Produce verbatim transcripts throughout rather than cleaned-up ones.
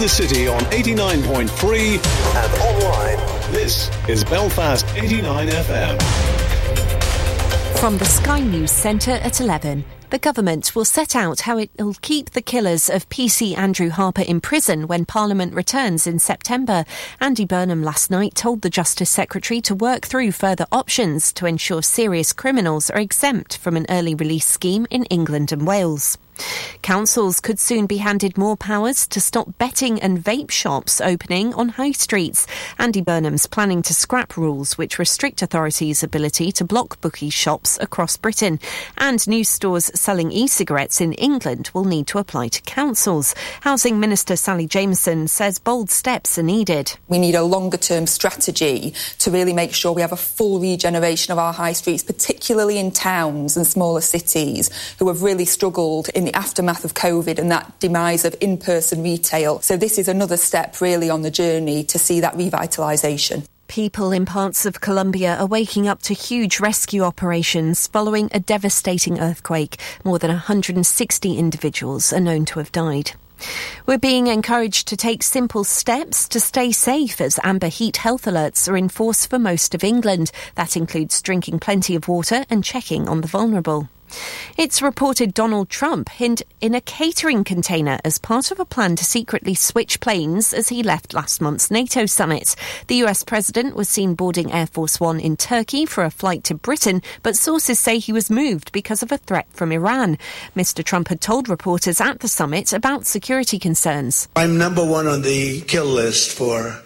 the city on eighty-nine point three and online. This is Belfast eighty-nine F M. From the Sky News Centre at eleven. The government will set out how it will keep the killers of P C Andrew Harper in prison when Parliament returns in September. Andy Burnham last night told the Justice Secretary to work through further options to ensure serious criminals are exempt from an early release scheme in England and Wales. Councils could soon be handed more powers to stop betting and vape shops opening on high streets. Andy Burnham's planning to scrap rules which restrict authorities' ability to block bookie shops across Britain. And new stores selling e-cigarettes in England will need to apply to councils. Housing Minister Sally Jameson says bold steps are needed. We need a longer-term strategy to really make sure we have a full regeneration of our high streets, particularly in towns and smaller cities who have really struggled in the aftermath of COVID and that demise of in-person retail. So this is another step really on the journey to see that revitalisation. People in parts of Colombia are waking up to huge rescue operations following a devastating earthquake. More than one hundred sixty individuals are known to have died. We're being encouraged to take simple steps to stay safe as amber heat health alerts are in force for most of England. That includes drinking plenty of water and checking on the vulnerable. It's reported Donald Trump hid in a catering container as part of a plan to secretly switch planes as he left last month's NATO summit. The U S president was seen boarding Air Force One in Turkey for a flight to Britain, but sources say he was moved because of a threat from Iran. Mister Trump had told reporters at the summit about security concerns. I'm number one on the kill list for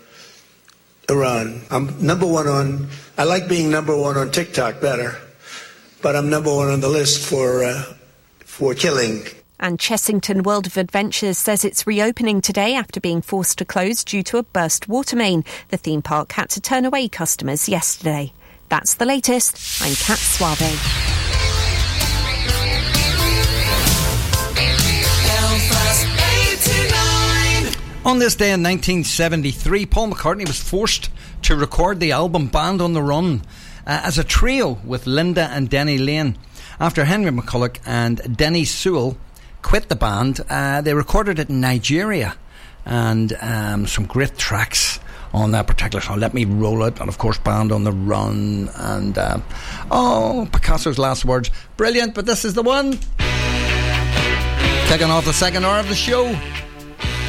Iran. I'm number one on, I like being number one on TikTok better. But I'm number one on the list for uh, for killing. And Chessington World of Adventures says it's reopening today after being forced to close due to a burst water main. The theme park had to turn away customers yesterday. That's the latest. I'm Kat Suave. On this day in nineteen seventy-three, Paul McCartney was forced to record the album Band on the Run Uh, as a trio with Linda and Denny Lane. After Henry McCulloch and Denny Sewell quit the band, uh, they recorded it in Nigeria, and um, some great tracks on that particular song. Let Me Roll It, and of course Band on the Run, and uh, oh, Picasso's Last Words. Brilliant, but this is the one kicking off the second hour of the show.